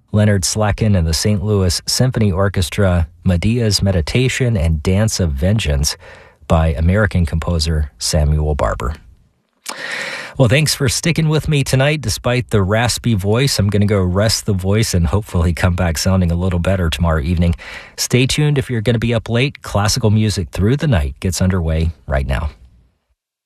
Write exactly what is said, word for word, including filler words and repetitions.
Leonard Slacken and the Saint Louis Symphony Orchestra, Medea's Meditation and Dance of Vengeance by American composer Samuel Barber. Well, thanks for sticking with me tonight. Despite the raspy voice, I'm going to go rest the voice and hopefully come back sounding a little better tomorrow evening. Stay tuned if you're going to be up late. Classical music through the night gets underway right now.